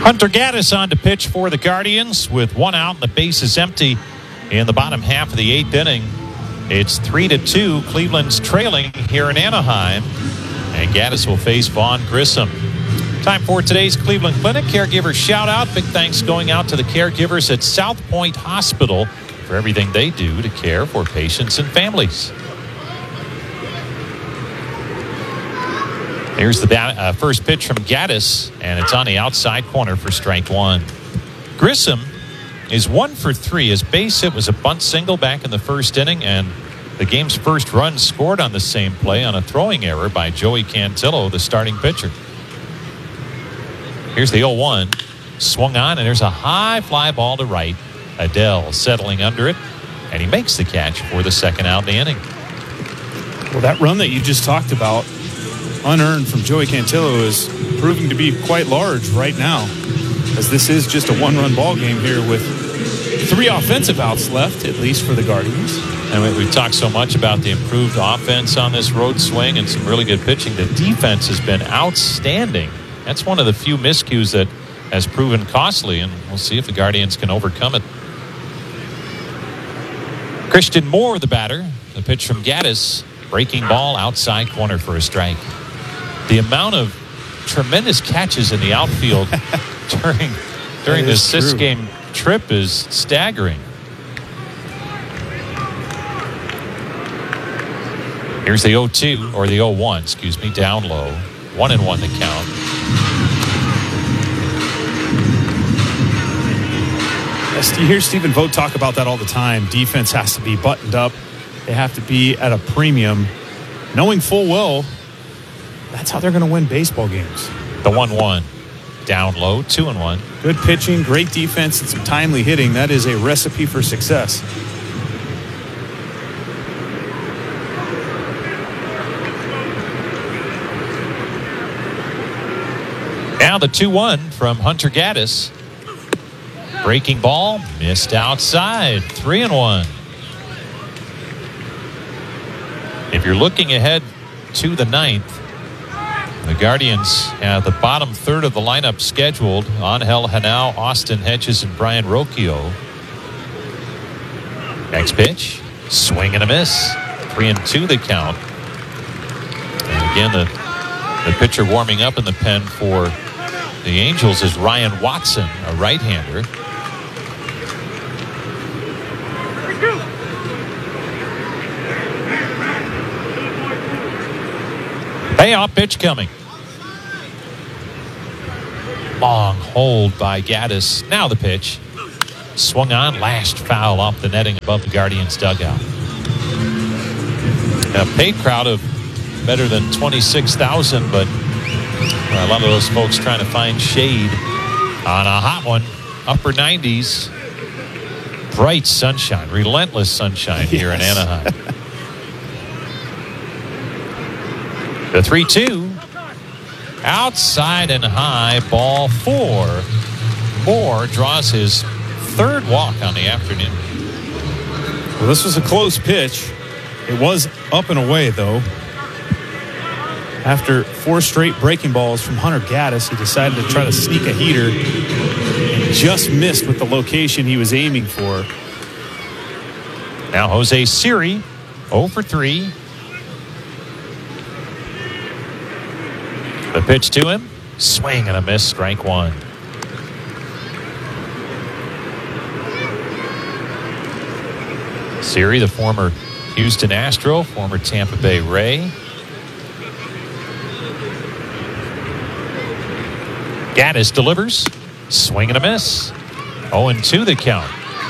Hunter Gaddis on to pitch for the Guardians with one out and the base is empty in the bottom half of the eighth inning. It's 3-2. Cleveland's trailing here in Anaheim. And Gaddis will face Vaughn Grissom. Time for today's Cleveland Clinic Caregiver Shout Out. Big thanks going out to the caregivers at South Point Hospital for everything they do to care for patients and families. Here's the first pitch from Gaddis, and it's on the outside corner for strike one. Grissom is 1 for 3. His base hit was a bunt single back in the first inning, and the game's first run scored on the same play on a throwing error by Joey Cantillo, the starting pitcher. Here's the 0-1. Swung on, and there's a high fly ball to right. Adell settling under it, and he makes the catch for the second out in the inning. Well, that run that you just talked about, unearned from Joey Cantillo, is proving to be quite large right now, as this is just a one-run ball game here with 3 offensive outs left, at least for the Guardians. And we've talked so much about the improved offense on this road swing and some really good pitching. The defense has been outstanding. That's one of the few miscues that has proven costly, and we'll see if the Guardians can overcome it. Christian Moore, the batter. The pitch from Gaddis. Breaking ball outside corner for a strike. The amount of tremendous catches in the outfield during this 6-game trip is staggering. Here's the 0-2, or the 0-1, excuse me, down low. 1-1 the count. Yes, you hear Stephen Vogt talk about that all the time. Defense has to be buttoned up. They have to be at a premium, knowing full well that's how they're going to win baseball games. The 1-1, down low, 2-1. Good pitching, great defense, and some timely hitting. That is a recipe for success. Now the 2-1 from Hunter Gaddis. Breaking ball, missed outside, 3-1. If you're looking ahead to the 9th, the Guardians have the bottom third of the lineup scheduled. Angel Henao, Austin Hedges, and Brian Rocchio. Next pitch, swing and a miss. 3-2 the count. And again, the pitcher warming up in the pen for the Angels is Ryan Watson, a right-hander. Payoff pitch coming. Long hold by Gaddis. Now the pitch. Swung on, lashed foul off the netting above the Guardians' dugout. A paid crowd of better than 26,000, but a lot of those folks trying to find shade on a hot one. Upper 90s. Bright sunshine, relentless sunshine here in Anaheim. The 3-2. Outside and high, ball 4. Moore draws his third walk on the afternoon. Well, this was a close pitch. It was up and away, though. After 4 straight breaking balls from Hunter Gaddis, he decided to try to sneak a heater and just missed with the location he was aiming for. Now Jose Siri, 0 for 3. The pitch to him, swing and a miss, strike one. Siri, the former Houston Astro, former Tampa Bay Ray. Gaddis delivers, swing and a miss. 0-2 the count.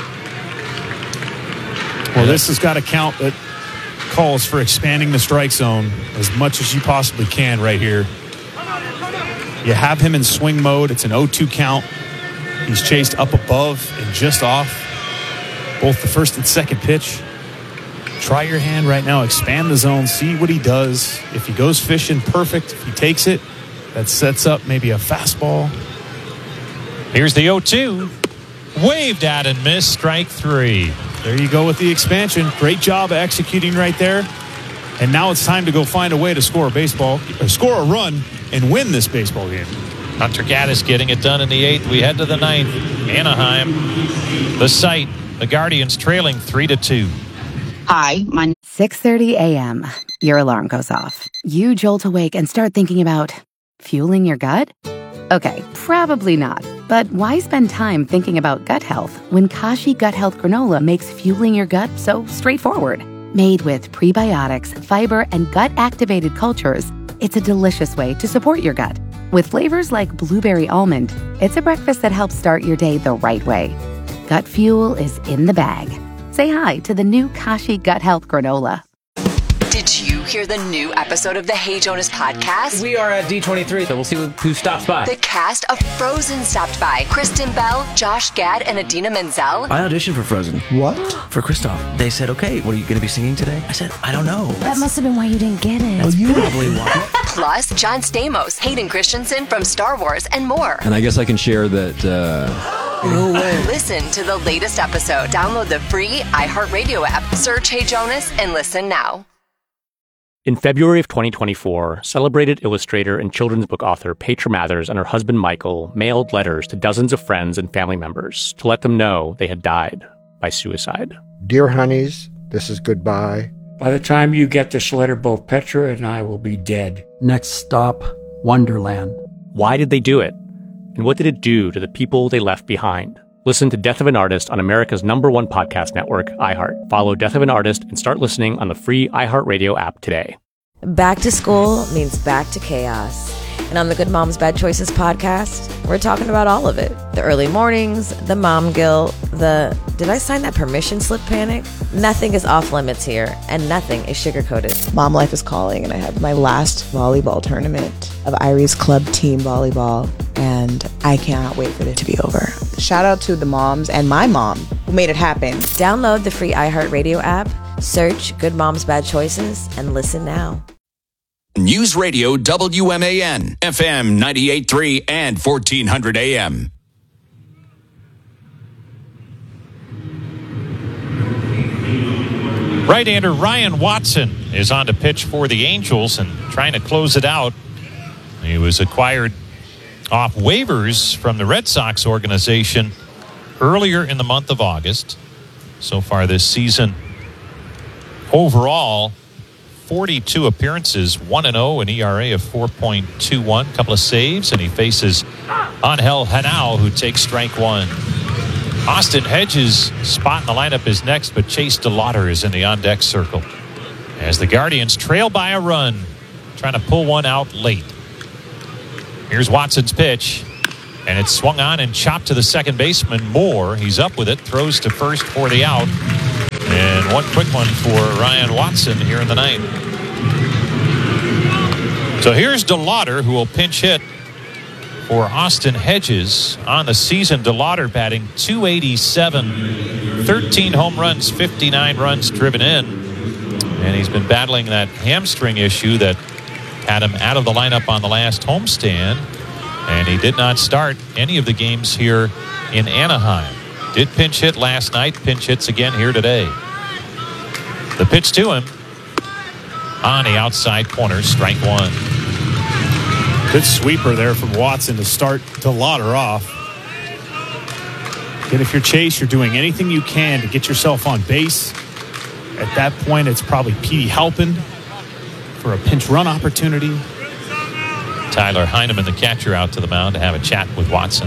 Well, this has got a count that calls for expanding the strike zone as much as you possibly can right here. You have him in swing mode. It's an 0-2 count. He's chased up above and just off both the first and second pitch. Try your hand right now. Expand the zone. See what he does. If he goes fishing, perfect. If he takes it, that sets up maybe a fastball. Here's the 0-2. Waved at and missed, strike 3. There you go with the expansion. Great job executing right there. And now it's time to go find a way to score a run and win this baseball game. Hunter Gaddis getting it done in the 8th. We head to the 9th. Anaheim, the site. The Guardians trailing 3-2. Hi, my 6:30 a.m. Your alarm goes off. You jolt awake and start thinking about fueling your gut? Okay, probably not. But why spend time thinking about gut health when Kashi Gut Health Granola makes fueling your gut so straightforward? Made with prebiotics, fiber, and gut-activated cultures, it's a delicious way to support your gut. With flavors like blueberry almond, it's a breakfast that helps start your day the right way. Gut fuel is in the bag. Say hi to the new Kashi Gut Health Granola. Did you hear the new episode of the Hey Jonas podcast? We are at D23, so we'll see who stops by. The cast of Frozen stopped by. Kristen Bell, Josh Gad, and Idina Menzel. I auditioned for Frozen. What? For Kristoff. They said, okay, what are you going to be singing today? I said, I don't know. That must have been why you didn't get it. That's probably why. Plus, John Stamos, Hayden Christensen from Star Wars, and more. And I guess I can share that... No way. Listen to the latest episode. Download the free iHeartRadio app. Search Hey Jonas and listen now. In February of 2024, celebrated illustrator and children's book author Petra Mathers and her husband Michael mailed letters to dozens of friends and family members to let them know they had died by suicide. Dear honeys, this is goodbye. By the time you get this letter, both Petra and I will be dead. Next stop, Wonderland. Why did they do it? And what did it do to the people they left behind? Listen to Death of an Artist on America's #1 podcast network, iHeart. Follow Death of an Artist and start listening on the free iHeartRadio app today. Back to school means back to chaos. And on the Good Moms Bad Choices podcast, we're talking about all of it. The early mornings, the mom guilt, the did I sign that permission slip panic? Nothing is off limits here, and nothing is sugar-coated. Mom life is calling, and I have my last volleyball tournament of Irie's Club Team Volleyball, and I cannot wait for it to be over. Shout out to the moms and my mom who made it happen. Download the free iHeartRadio app, search Good Moms Bad Choices, and listen now. News Radio WMAN, FM 98.3 and 1400 AM. Right-hander Ryan Watson is on to pitch for the Angels and trying to close it out. He was acquired off waivers from the Red Sox organization earlier in the month of August. So far this season, overall, 42 appearances, 1-0, an ERA of 4.21, couple of saves, and he faces Angel Henao, who takes strike one. Austin Hedges' spot in the lineup is next, but Chase DeLauder is in the on-deck circle as the Guardians trail by a run, trying to pull one out late. Here's Watson's pitch, and it's swung on and chopped to the second baseman, Moore. He's up with it, throws to first for the out. And one quick one for Ryan Watson here in the ninth. So here's DeLauder, who will pinch hit for Austin Hedges. On the season, DeLauder batting .287, 13 home runs, 59 runs driven in. And he's been battling that hamstring issue that had him out of the lineup on the last homestand. And he did not start any of the games here in Anaheim. Did pinch hit last night, pinch hits again here today. The pitch to him on the outside corner, strike one. Good sweeper there from Watson to start DeLauder off. And if you're Chase, you're doing anything you can to get yourself on base. At that point, it's probably Petey Halpin for a pinch run opportunity. Tyler Heineman, the catcher, out to the mound to have a chat with Watson.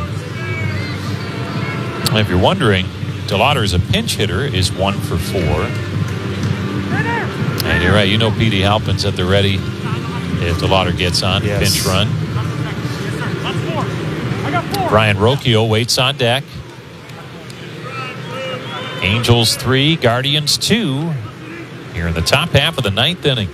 If you're wondering, DeLauder as a pinch hitter is 1 for 4. And you're right, you know Petey Halpin's at the ready if DeLauder gets on, yes. Pinch run. Brian Rocchio waits on deck. Angels 3, Guardians 2 here in the top half of the ninth inning.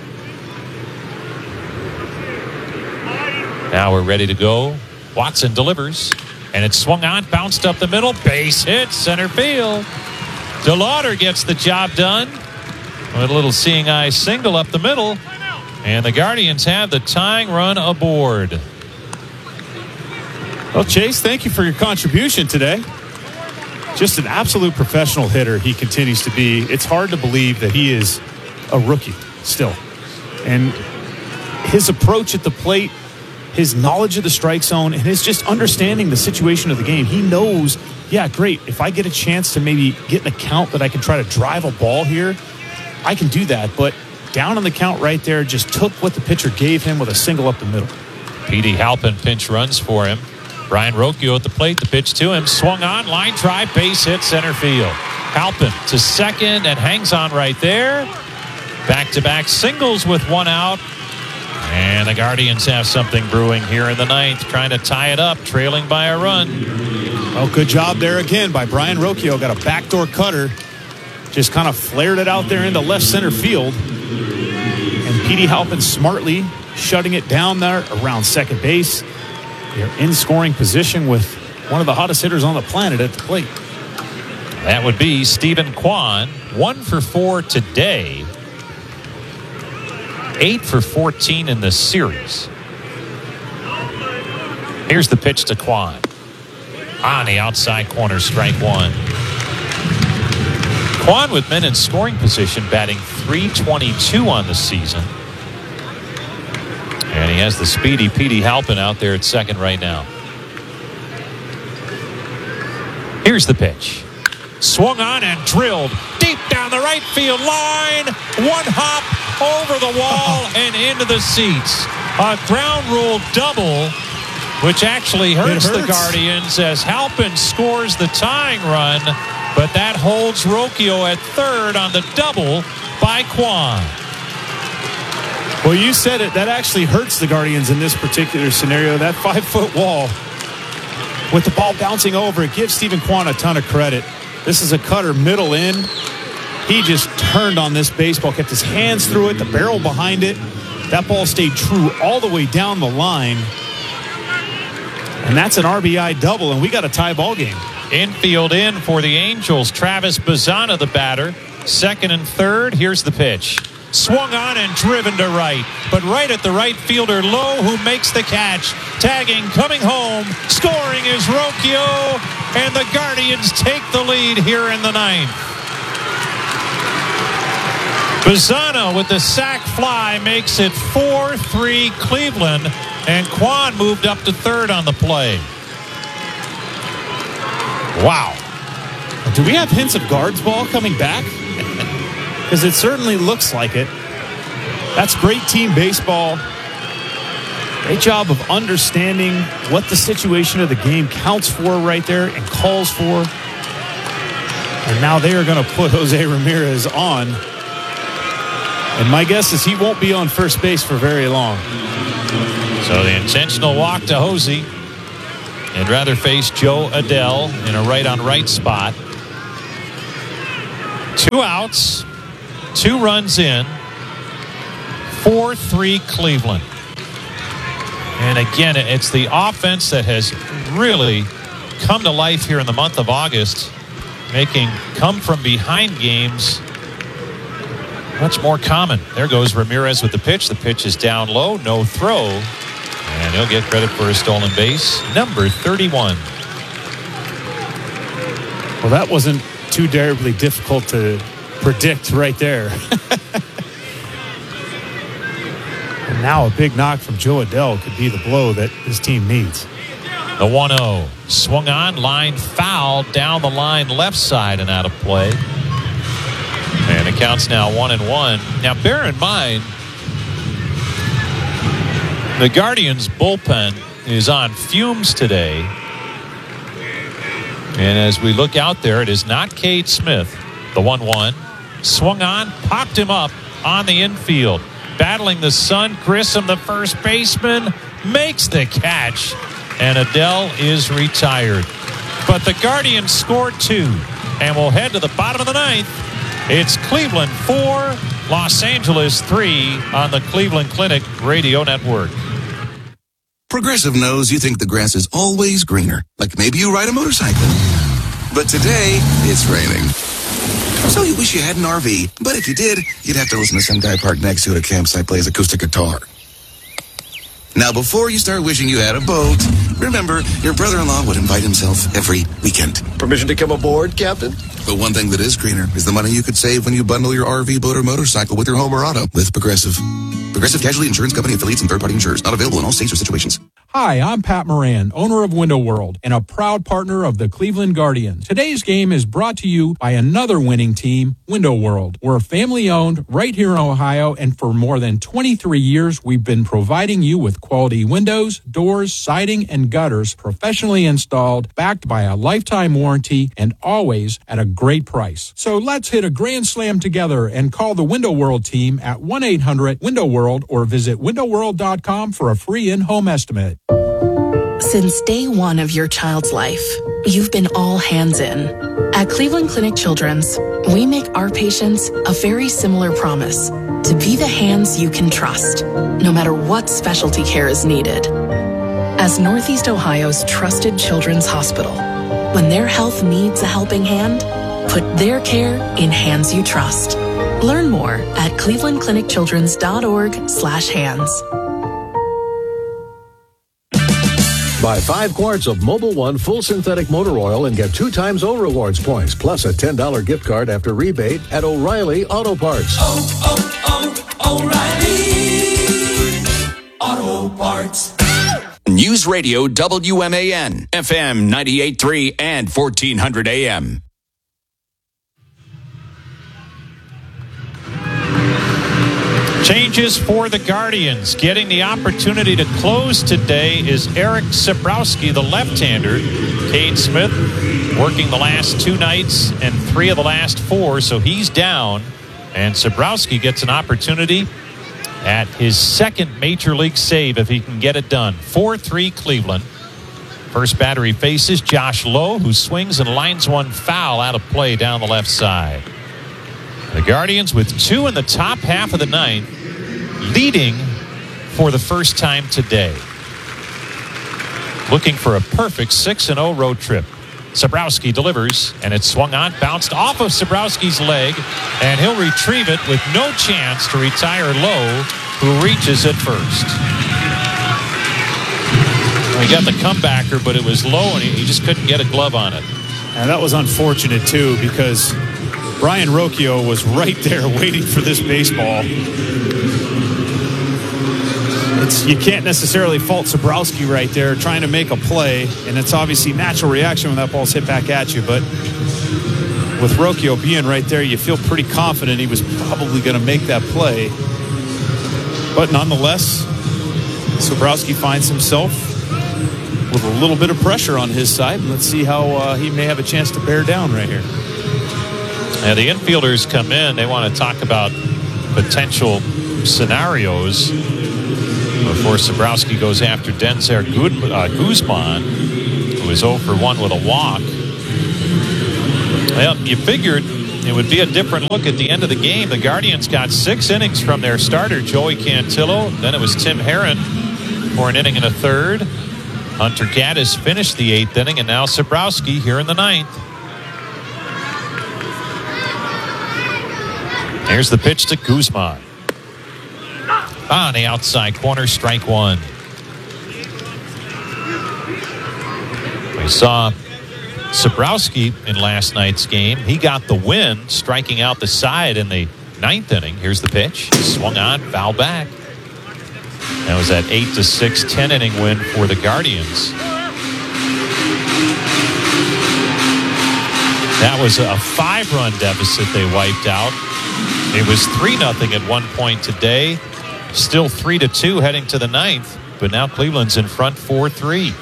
Now we're ready to go. Watson delivers, and it's swung on, bounced up the middle, base hit, center field. DeLauder gets the job done with a little seeing eye single up the middle, and the Guardians have the tying run aboard. Well, Chase, thank you for your contribution today. Just an absolute professional hitter he continues to be. It's hard to believe that he is a rookie still. And his approach at the plate, his knowledge of the strike zone and his just understanding the situation of the game. He knows, yeah, great, if I get a chance to maybe get an account that I can try to drive a ball here, I can do that. But down on the count right there, just took what the pitcher gave him with a single up the middle. Petey Halpin pinch runs for him. Brian Rocchio at the plate. The pitch to him. Swung on. Line drive. Base hit center field. Halpin to second and hangs on right there. Back-to-back singles with one out. And the Guardians have something brewing here in the ninth. Trying to tie it up. Trailing by a run. Oh, good job there again by Brian Rocchio. Got a backdoor cutter. Just kind of flared it out there into left center field. And Petey Halpin smartly shutting it down there around second base. They're in scoring position with one of the hottest hitters on the planet at the plate. That would be Stephen Kwan. 1 for 4 today. 8 for 14 in the series. Here's the pitch to Kwan. On the outside corner, strike one. Kwan with men in scoring position, batting .322 on the season. And he has the speedy Petey Halpin out there at second right now. Here's the pitch. Swung on and drilled deep down the right field line. One hop over the wall and into the seats. A ground rule double, which actually hurts the Guardians as Halpin scores the tying run. But that holds Rocchio at third on the double by Kwan. Well, you said it. That actually hurts the Guardians in this particular scenario. That 5-foot wall with the ball bouncing over, it gives Stephen Kwan a ton of credit. This is a cutter middle in. He just turned on this baseball, kept his hands through it, the barrel behind it. That ball stayed true all the way down the line. And that's an RBI double, and we got a tie ball game. Infield in for the Angels. Travis Bazzana, the batter. Second and third. Here's the pitch. Swung on and driven to right. But right at the right fielder, Lowe, who makes the catch. Tagging, coming home. Scoring is Rocchio. And the Guardians take the lead here in the ninth. Bazzana with the sac fly makes it 4-3 Cleveland. And Kwan moved up to third on the play. Wow. Do we have hints of Guards ball coming back? Because it certainly looks like it. That's great team baseball. Great job of understanding what the situation of the game counts for right there and calls for. And now they are going to put Jose Ramirez on. And my guess is he won't be on first base for very long. So the intentional walk to Jose. And rather face Joe Adell in a right-on-right spot. 2 outs, 2 runs in, 4-3 Cleveland. And again, it's the offense that has really come to life here in the month of August, making come-from-behind games much more common. There goes Ramirez with the pitch. The pitch is down low, no throw. And he'll get credit for a stolen base, number 31. Well, that wasn't too terribly difficult to predict right there. And now a big knock from Joe Adell could be the blow that his team needs. The 1-0. Swung on, line foul, down the line left side and out of play. And it counts now 1-1. Now bear in mind, the Guardians bullpen is on fumes today. And as we look out there, it is not Cade Smith. The 1-1. Swung on, popped him up on the infield. Battling the sun, Grissom, the first baseman, makes the catch. And Adell is retired. But the Guardians scored 2. And we'll head to the bottom of the ninth. It's Cleveland 4, Los Angeles 3 on the Cleveland Clinic Radio Network. Progressive knows you think the grass is always greener, like maybe you ride a motorcycle. But today, it's raining. So you wish you had an RV, but if you did, you'd have to listen to some guy parked next to it at a campsite play his acoustic guitar. Now, before you start wishing you had a boat, remember, your brother-in-law would invite himself every weekend. Permission to come aboard, Captain? But one thing that is greener is the money you could save when you bundle your RV, boat, or motorcycle with your home or auto with Progressive. Progressive Casualty Insurance Company affiliates and third-party insurers. Not available in all states or situations. Hi, I'm Pat Moran, owner of Window World and a proud partner of the Cleveland Guardians. Today's game is brought to you by another winning team, Window World. We're family-owned right here in Ohio, and for more than 23 years, we've been providing you with quality windows, doors, siding, and gutters professionally installed, backed by a lifetime warranty, and always at a great price. So let's hit a grand slam together and call the Window World team at 1-800-WINDOW-WORLD or visit windowworld.com for a free in-home estimate. Since day one of your child's life, you've been all hands in. At Cleveland Clinic Children's, we make our patients a very similar promise: to be the hands you can trust, no matter what specialty care is needed. As Northeast Ohio's trusted children's hospital, when their health needs a helping hand, put their care in hands you trust. Learn more at clevelandclinicchildrens.org/hands. Buy 5 quarts of Mobil 1 full synthetic motor oil and get 2 times O Rewards points, plus a $10 gift card after rebate at O'Reilly Auto Parts. O'Reilly Auto Parts. News Radio WMAN, FM 98.3 and 1400 AM. Changes for the Guardians. Getting the opportunity to close today is Eric Sabrowski, the left-hander. Cade Smith working the last 2 nights and 3 of the last 4, so he's down. And Sabrowski gets an opportunity at his second major league save if he can get it done. 4-3 Cleveland. First batter he faces Josh Lowe, who swings and lines one foul out of play down the left side. The Guardians with 2 in the top half of the 9th, leading for the first time today. Looking for a perfect 6-0 road trip. Sabrowski delivers, and it's swung on, bounced off of Sabrowski's leg, and he'll retrieve it with no chance to retire Lowe, who reaches it first. He got the comebacker, but it was low, and he just couldn't get a glove on it. And that was unfortunate, too, because Brian Rocchio was right there waiting for this baseball. You can't necessarily fault Sabrowski right there trying to make a play, and it's obviously natural reaction when that ball's hit back at you. But with Rocchio being right there, you feel pretty confident he was probably going to make that play. But nonetheless, Sabrowski finds himself with a little bit of pressure on his side, and let's see how he may have a chance to bear down right here. And the infielders come in. They want to talk about potential scenarios before Sabrowski goes after Denzer Guzman, who is 0 for 1 with a walk. Well, you figured it would be a different look at the end of the game. The Guardians got 6 innings from their starter, Joey Cantillo. Then it was Tim Herron for an inning and a third. Hunter Gaddis finished the 8th inning, and now Sabrowski here in the 9th. Here's the pitch to Guzman. On the outside corner, strike 1. We saw Sabrowski in last night's game. He got the win, striking out the side in the 9th inning. Here's the pitch. Swung on, foul back. That was that 8-6 10-inning win for the Guardians. That was a 5-run deficit they wiped out. It was 3-0 at one point today. Still 3-2 heading to the 9th. But now Cleveland's in front 4-3.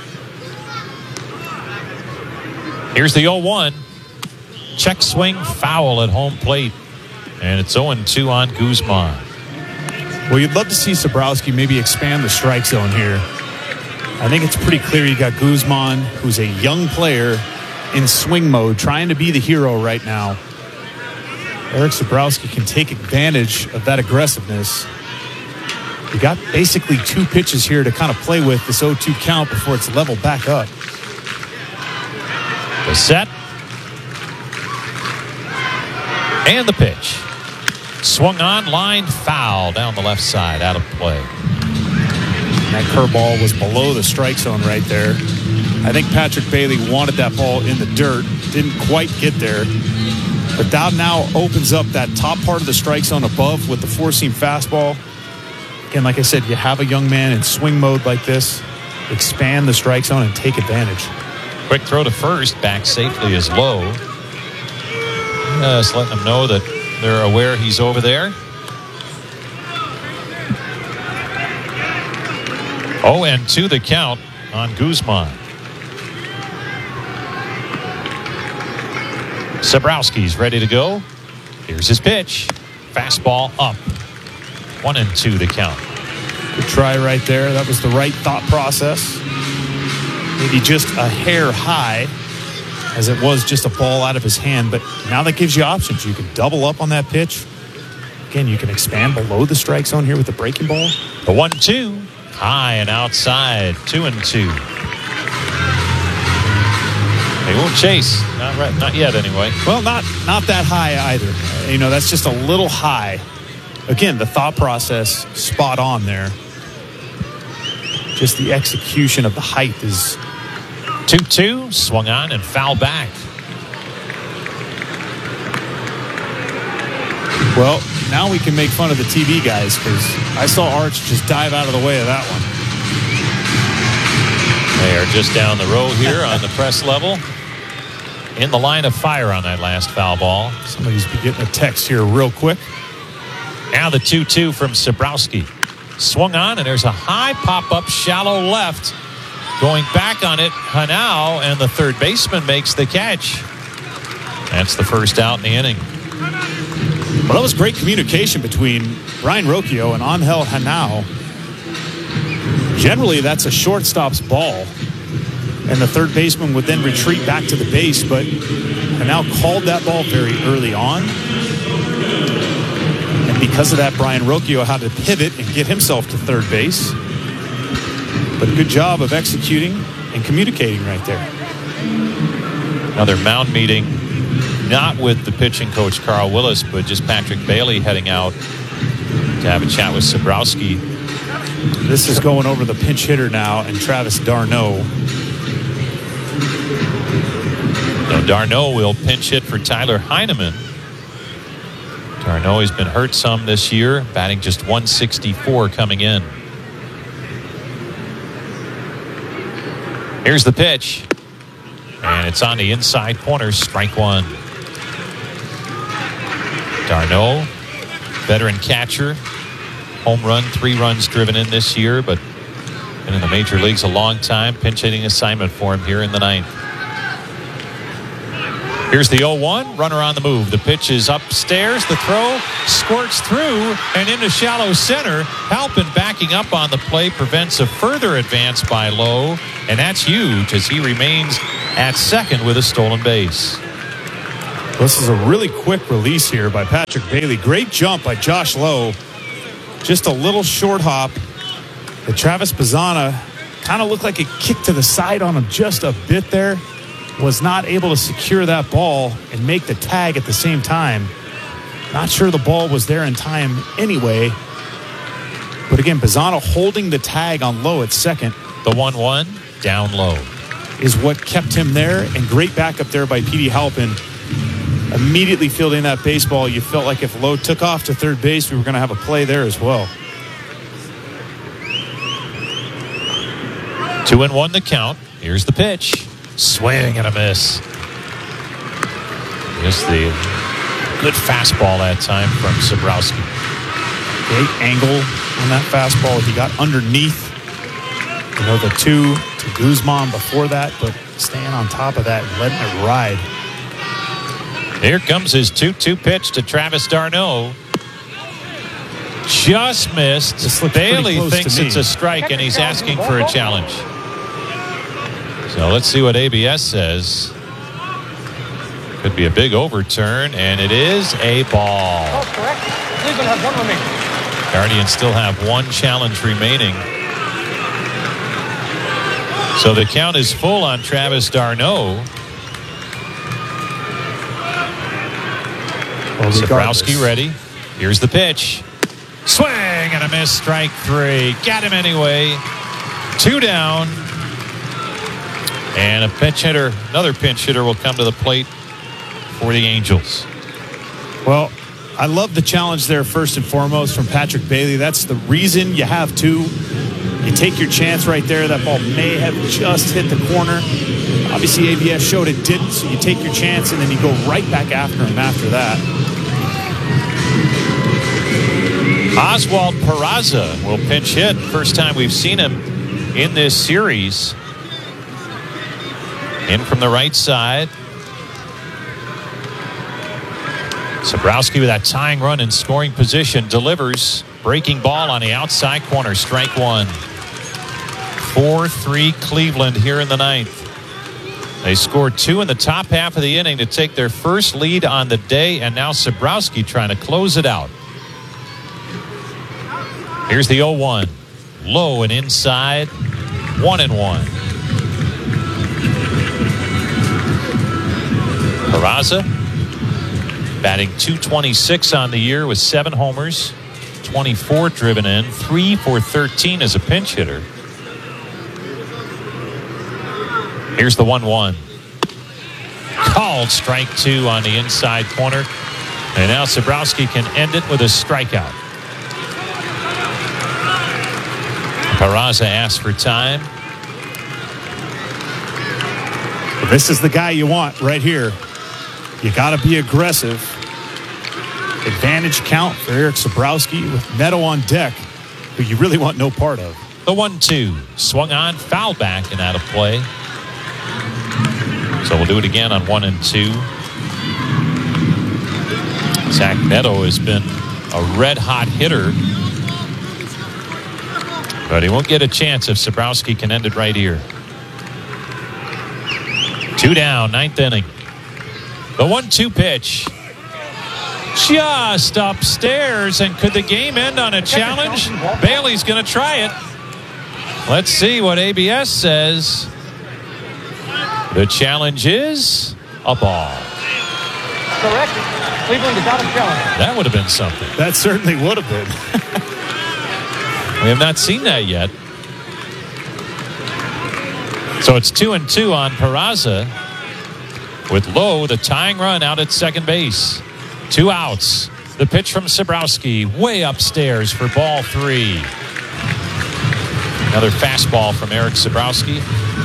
Here's the 0-1. Check swing foul at home plate. And it's 0-2 on Guzman. Well, you'd love to see Sabrowski maybe expand the strike zone here. I think it's pretty clear you got Guzman, who's a young player in swing mode, trying to be the hero right now. Eric Sabrowski can take advantage of that aggressiveness. You got basically 2 pitches here to kind of play with this 0-2 count before it's leveled back up. The set. And the pitch. Swung on, line foul down the left side, out of play. And that curveball was below the strike zone right there. I think Patrick Bailey wanted that ball in the dirt. Didn't quite get there. But that now opens up that top part of the strike zone above with the 4-seam fastball. Again, like I said, you have a young man in swing mode like this. expand the strike zone and take advantage. Quick throw to first. Back safely is Lowe. Just letting them know that they're aware he's over there. 0-2 the count on Guzman. Sabrowski's ready to go. Here's his pitch. Fastball up. 1-2 the count. Good try right there. That was the right thought process. Maybe just a hair high, as it was just a ball out of his hand. But now that gives you options. You can double up on that pitch. Again, you can expand below the strike zone here with the breaking ball. The 1-2. High and outside. 2-2. They won't chase. Not yet, anyway. Well, not that high either. That's just a little high. Again, the thought process spot on there. Just the execution of the height is 2-2. Swung on and foul back. Well, now we can make fun of the TV guys because I saw Arch just dive out of the way of that one. They are just down the row here on the press level. In the line of fire on that last foul ball. Somebody's be getting a text here real quick. Now the 2-2 from Sabrowski. Swung on, and there's a high pop-up, shallow left. Going back on it, Hanau, and the third baseman makes the catch. That's the first out in the inning. Well, that was great communication between Brian Rocchio and Angel Hanau. Generally, that's a shortstop's ball, and the third baseman would then retreat back to the base, but Hanau called that ball very early on. And because of that, Brian Rocchio had to pivot and get himself to third base. But good job of executing and communicating right there. Another mound meeting, not with the pitching coach Carl Willis, but just Patrick Bailey heading out to have a chat with Sabrowski. This is going over the pinch hitter now and Travis d'Arnaud. Now d'Arnaud will pinch hit for Tyler Heineman. d'Arnaud has been hurt some this year, batting just .164 coming in. Here's the pitch. And it's on the inside corner, strike one. d'Arnaud, veteran catcher. Home run, 3 runs driven in this year, but been in the major leagues a long time. Pinch hitting assignment for him here in the 9th. Here's the 0-1, runner on the move. The pitch is upstairs. The throw squirts through and into shallow center. Halpin backing up on the play prevents a further advance by Lowe, and that's huge as he remains at second with a stolen base. This is a really quick release here by Patrick Bailey. Great jump by Josh Lowe. Just a little short hop. The Travis Bazzana kind of looked like it kicked to the side on him just a bit there. Was not able to secure that ball and make the tag at the same time. Not sure the ball was there in time anyway. But again, Bazzana holding the tag on Lowe at second. The 1-1 down low is what kept him there, and great backup there by Petey Halpin. Immediately fielding that baseball, you felt like if Lowe took off to third base, we were going to have a play there as well. 2-1 the count. Here's the pitch. Swing and a miss. Just the good fastball that time from Sabrowski. Great angle on that fastball. He got underneath. The 2 to Guzman before that, but staying on top of that and letting it ride. Here comes his 2-2 pitch to Travis d'Arnaud. Just missed. Bailey thinks it's a strike, and he's asking for a challenge. So let's see what ABS says. Could be a big overturn, and it is a ball. Oh, correct. Cleveland has 1 remaining. Guardians still have 1 challenge remaining. So the count is full on Travis d'Arnaud. Sabrowski ready. Here's the pitch. Swing and a miss, strike 3. Got him anyway. 2 down. And a pinch hitter, another pinch hitter will come to the plate for the Angels. Well, I love the challenge there first and foremost from Patrick Bailey. That's the reason you have 2. You take your chance right there. That ball may have just hit the corner. Obviously, ABS showed it didn't, so you take your chance, and then you go right back after him after that. Oswald Peraza will pinch hit. First time we've seen him in this series. In from the right side. Sabrowski with that tying run in scoring position delivers. Breaking ball on the outside corner. Strike one. 4-3 Cleveland here in the ninth. They scored 2 in the top half of the inning to take their first lead on the day, and now Sabrowski trying to close it out. Here's the 0-1. Low and inside. 1-1. Peraza batting .226 on the year with 7 homers, 24 driven in, 3 for 13 as a pinch hitter. Here's the 1-1. Called strike 2 on the inside corner. And now Sabrowski can end it with a strikeout. Peraza asked for time. This is the guy you want right here. You got to be aggressive. Advantage count for Eric Sabrowski with Neto on deck, who you really want no part of. The 1-2 swung on, foul back and out of play. So we'll do it again on 1 and 2. Zach Neto has been a red-hot hitter, but he won't get a chance if Sabrowski can end it right here. 2 down, 9th inning. The 1-2 pitch. Just upstairs, and could the game end on a challenge? Bailey's going to try it. Let's see what ABS says. The challenge is a ball. Correct. Cleveland is out of challenge. That would have been something. That certainly would have been. We have not seen that yet. So it's 2-2 on Peraza, with Lowe, the tying run, out at second base. 2 outs. The pitch from Sabrowski way upstairs for ball 3. Another fastball from Eric Sabrowski.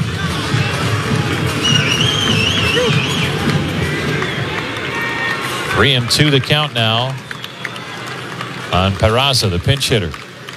Three and 2 the count now on Peraza, the pinch hitter.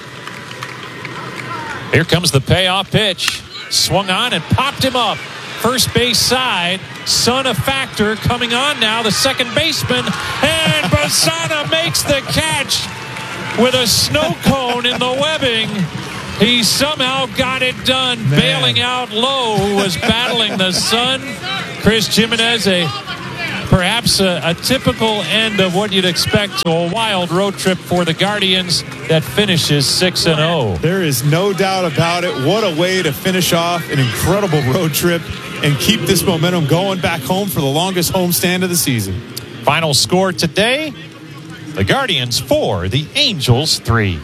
Here comes the payoff pitch. Swung on and popped him up. First base side. Son of Factor coming on now, the second baseman. And Bassana makes the catch with a snow cone in the webbing. He somehow got it done, bailing out Lowe, who was battling the sun. Chris Jimenez, perhaps a typical end of what you'd expect to a wild road trip for the Guardians that finishes 6-0. There is no doubt about it. What a way to finish off an incredible road trip and keep this momentum going back home for the longest homestand of the season. Final score today, the Guardians 4, the Angels 3.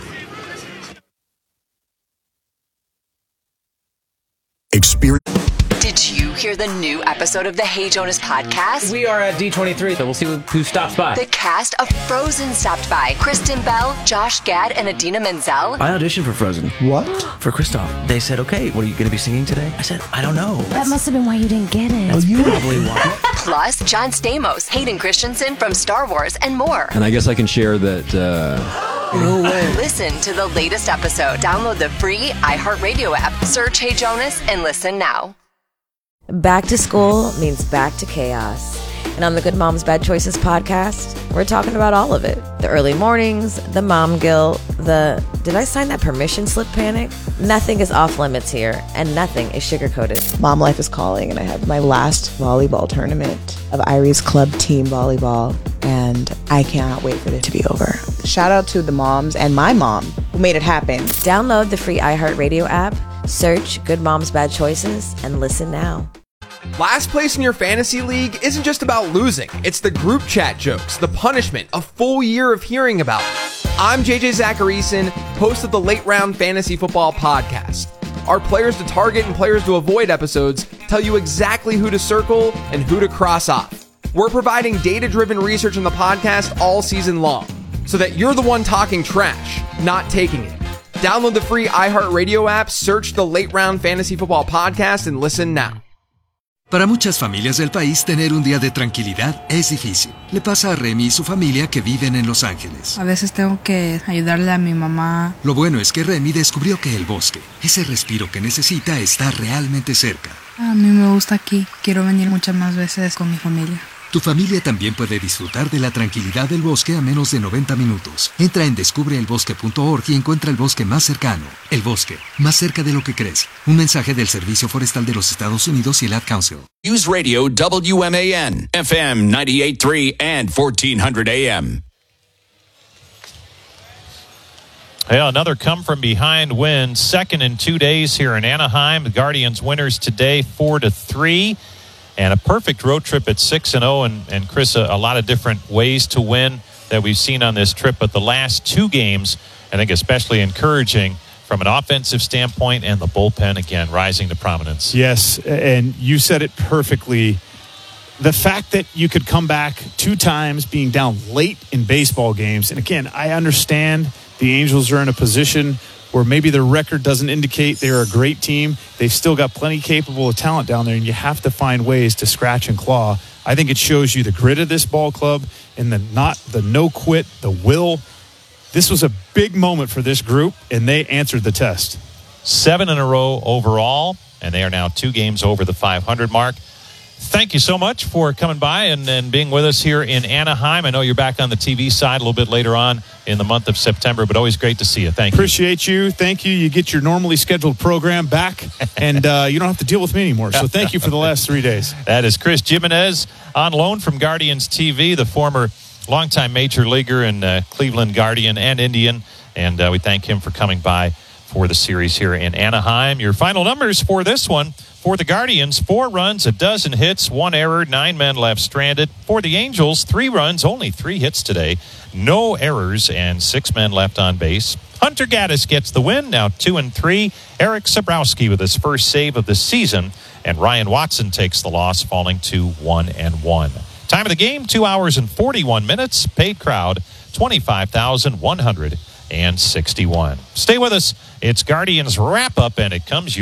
Did you hear the new episode of the Hey Jonas podcast? We are at D23, so we'll see who stops by. The cast of Frozen stopped by. Kristen Bell, Josh Gad, and Idina Menzel. I auditioned for Frozen. What? For Kristoff. They said, okay, what are you going to be singing today? I said, I don't know. That must have been why you didn't get it. That's probably why. Plus, John Stamos, Hayden Christensen from Star Wars, and more. And I guess I can share that... No way. Listen to the latest episode. Download the free iHeartRadio app. Search Hey Jonas and listen now. Back to school means back to chaos. And on the Good Moms Bad Choices podcast, we're talking about all of it. The early mornings, the mom guilt, the did I sign that permission slip panic? Nothing is off limits here, and nothing is sugar-coated. Mom life is calling, and I have my last volleyball tournament of Iris Club Team Volleyball, and I cannot wait for it to be over. Shout out to the moms and my mom who made it happen. Download the free iHeartRadio app, search Good Moms Bad Choices, and listen now. Last place in your fantasy league isn't just about losing. It's the group chat jokes, the punishment, a full year of hearing about it. I'm JJ Zacharyson, host of the Late Round Fantasy Football Podcast. Our players to target and players to avoid episodes tell you exactly who to circle and who to cross off. We're providing data-driven research in the podcast all season long, so that you're the one talking trash, not taking it. Download the free iHeartRadio app, search the Late Round Fantasy Football Podcast, and listen now. Para muchas familias del país, tener un día de tranquilidad es difícil. Le pasa a Remy y su familia que viven en Los Ángeles. A veces tengo que ayudarle a mi mamá. Lo bueno es que Remy descubrió que el bosque, ese respiro que necesita, está realmente cerca. A mí me gusta aquí. Quiero venir muchas más veces con mi familia. Tu familia también puede disfrutar de la tranquilidad del bosque a menos de 90 minutos. Entra en descubreelbosque.org y encuentra el bosque más cercano. El bosque, más cerca de lo que crees. Un mensaje del Servicio Forestal de los Estados Unidos y el Ad Council. News Radio WMAN, FM 98.3 and 1400 AM. Well, another come-from-behind win, second in 2 days here in Anaheim. The Guardians winners today, 4-3. And a perfect road trip at 6-0. And Chris, a lot of different ways to win that we've seen on this trip. But the last two games, I think especially encouraging from an offensive standpoint, and the bullpen, again, rising to prominence. Yes, and you said it perfectly. The fact that you could come back 2 times being down late in baseball games. And again, I understand the Angels are in a position where maybe their record doesn't indicate they're a great team. They've still got plenty capable of talent down there, and you have to find ways to scratch and claw. I think it shows you the grit of this ball club and the no quit, the will. This was a big moment for this group, and they answered the test. 7 in a row overall, and they are now 2 games over the 500 mark. Thank you so much for coming by and being with us here in Anaheim. I know you're back on the TV side a little bit later on in the month of September, but always great to see you. Thank you. Appreciate you. Thank you. You get your normally scheduled program back, and you don't have to deal with me anymore. So thank you for the last 3 days. That is Chris Jimenez on loan from Guardians TV, the former longtime major leaguer and Cleveland Guardian and Indian. And we thank him for coming by for the series here in Anaheim. Your final numbers for this one. For the Guardians, 4 runs, 12 hits, 1 error, 9 men left stranded. For the Angels, 3 runs, only 3 hits today, no errors, and 6 men left on base. Hunter Gaddis gets the win, now 2-3. Eric Sabrowski with his first save of the season, and Ryan Watson takes the loss, falling to 1-1. Time of the game, 2 hours and 41 minutes. Paid crowd, 25,161. Stay with us. It's Guardians wrap-up, and it comes